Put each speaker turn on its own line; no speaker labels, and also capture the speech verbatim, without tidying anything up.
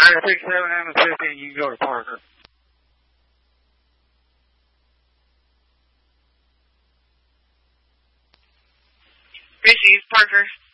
Area six seven M fifteen, you can go to Parker.
Gracie, Parker.